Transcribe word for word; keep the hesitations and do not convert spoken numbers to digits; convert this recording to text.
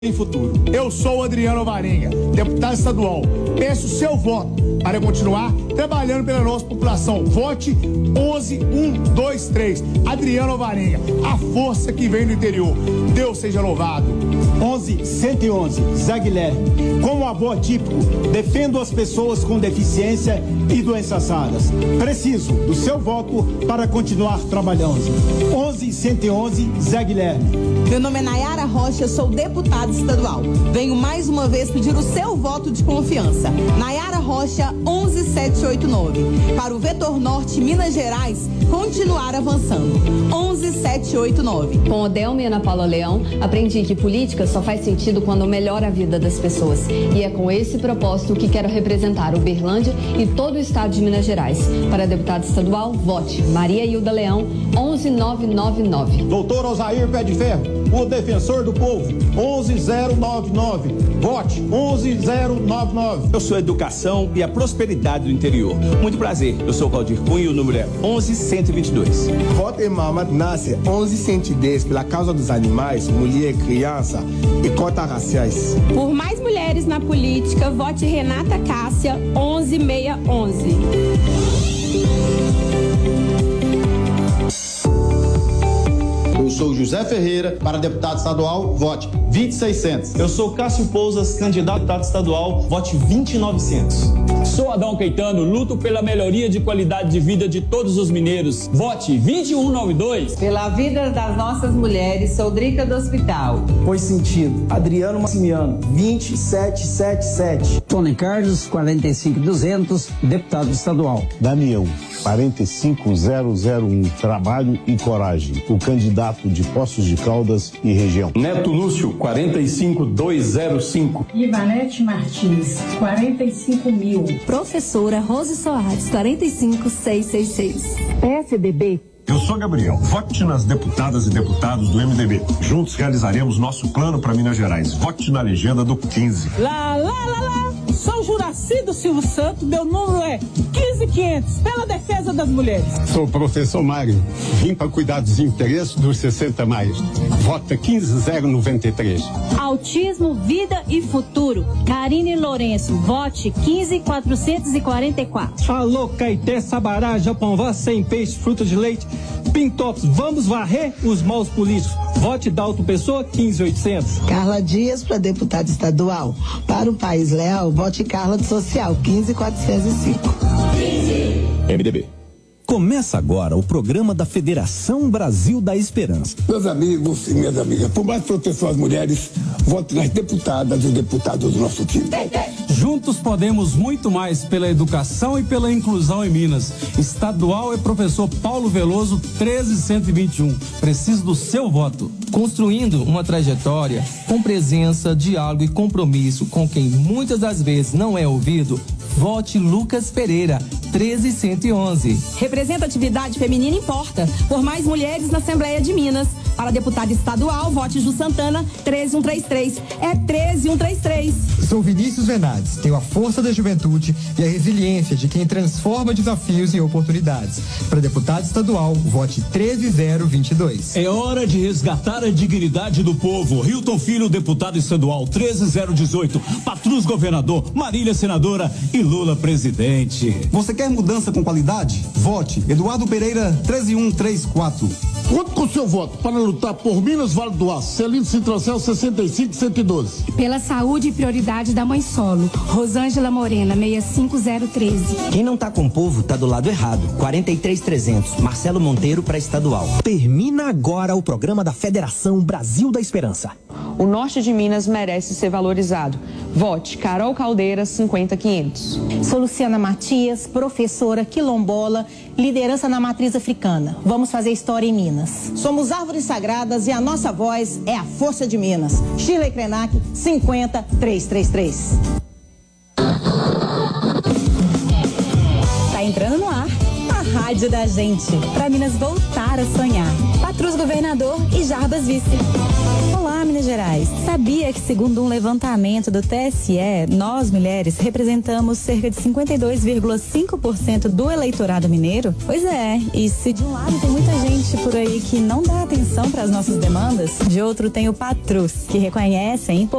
Em futuro. Eu sou o Adriano Varenga, deputado estadual. Peço seu voto para continuar trabalhando pela nossa população. Vote onze um dois três. Adriano Varenga, a força que vem do interior. Deus seja louvado. onze cento e onze, Zé Guilherme. Como avô típico, defendo as pessoas com deficiência e doenças raras. Preciso do seu voto para continuar trabalhando. onze cento e onze, Zé Guilherme. Meu nome é Nayara Rocha, sou deputada estadual. Venho mais uma vez pedir o seu voto de confiança. Nayara Rocha, onze sete oito nove. Para o Vetor Norte, Minas Gerais, continuar avançando. onze sete oito nove. Com Odelma e Ana Paula Leão, aprendi que política só faz sentido quando melhora a vida das pessoas. E é com esse propósito que quero representar Uberlândia e todo o estado de Minas Gerais. Para deputado estadual, vote Maria Hilda Leão, onze nove nove nove. Doutor Osair Pé de Ferro, o defensor do povo, onze zero nove nove. Vote onze zero nove nove. Eu sou a educação e a prosperidade do interior. Muito prazer, eu sou o Valdir Cunha e o número é onze cento e vinte e dois. Vote Muhammad Nasser, onze cento e dez, pela causa dos animais, mulher, criança e cotas raciais. Por mais mulheres na política, vote Renata Cássia, onze seiscentos e onze. Eu sou José Ferreira, para deputado estadual, vote vinte e seiscentos. Eu sou Cássio Pousas, candidato a deputado estadual, vote vinte e novecentos. Sou Adão Caetano, luto pela melhoria de qualidade de vida de todos os mineiros. Vote vinte e um noventa e dois. Pela vida das nossas mulheres, sou Drica do Hospital. Pois sentido. Adriano Massimiano, vinte e sete setenta e sete. Tony Carlos, quarenta e cinco duzentos, deputado estadual. Damião, quarenta e cinco zero zero um, Trabalho e Coragem, o candidato de Poços de Caldas e região. Neto Lúcio, quarenta e cinco duzentos e cinco. Ivanete Martins, quarenta e cinco mil. Professora Rose Soares, quarenta e cinco seiscentos e sessenta e seis. P S D B. Eu sou Gabriel. Vote nas deputadas e deputados do M D B. Juntos realizaremos nosso plano para Minas Gerais. Vote na legenda do quinze. Lá, lá, lá, lá. Sou Juraci do Silvio Santos. Meu número é quinze quinhentos. Pela defesa das mulheres. Sou o professor Mário. Vim para cuidar dos interesses dos sessenta mais. Vota quinze zero noventa e três. Autismo, Vida e Futuro. Karine Lourenço. Vote quinze quatrocentos e quarenta e quatro. Alô, Caeté, Sabará, Japão, sem peixe, frutas de leite. Pintops, vamos varrer os maus políticos. Vote Dalto Pessoa, quinze oitocentos. Carla Dias para deputada estadual. Para o País Leal, vote Carla do Social, quinze quatrocentos e cinco. M D B. Começa agora o programa da Federação Brasil da Esperança. Meus amigos e minhas amigas, por mais proteção às mulheres, vote nas deputadas e deputados do nosso time. Juntos podemos muito mais pela educação e pela inclusão em Minas. Estadual é professor Paulo Veloso, treze cento e vinte e um. Preciso do seu voto. Construindo uma trajetória com presença, diálogo e compromisso com quem muitas das vezes não é ouvido, vote Lucas Pereira, treze cento e onze. Representatividade feminina importa. Por mais mulheres na Assembleia de Minas. Para deputada estadual, vote Ju Santana, treze mil cento e trinta e três. É treze mil cento e trinta e três. Sou Vinícius Venades. Tenho a força da juventude e a resiliência de quem transforma desafios em oportunidades. Para deputado estadual, vote treze mil vinte e dois. É hora de resgatar a dignidade do povo. Hilton Filho, deputado estadual, treze mil dezoito. Patrus, governador. Marília, senadora. E Lula, presidente. Você quer mudança com qualidade? Vote Eduardo Pereira, treze mil cento e trinta e quatro. Conto com o seu voto para lutar por Minas Vale do Aço, Celino Citrocel, sessenta e cinco cento e doze. Pela saúde e prioridade da mãe solo, Rosângela Morena, sessenta e cinco zero treze. Quem não tá com o povo tá do lado errado, quarenta e três mil trezentos. Marcelo Monteiro para estadual. Termina agora o programa da Federação Brasil da Esperança. O norte de Minas merece ser valorizado. Vote Carol Caldeira, cinquenta mil e quinhentos. Sou Luciana Matias, professora quilombola, liderança na matriz africana. Vamos fazer história em Minas. Somos árvores sagradas e a nossa voz é a força de Minas. Shirley Krenak, cinquenta mil trezentos e trinta e três. Tá entrando no ar a rádio da gente. Para Minas voltar a sonhar. Patrus Governador e Jarbas Vice. Olá, Minas Gerais. Sabia que, segundo um levantamento do T S E, nós, mulheres, representamos cerca de cinquenta e dois vírgula cinco por cento do eleitorado mineiro? Pois é, e se de um lado tem muita gente por aí que não dá atenção para as nossas demandas, de outro tem o Patrus, que reconhece a importância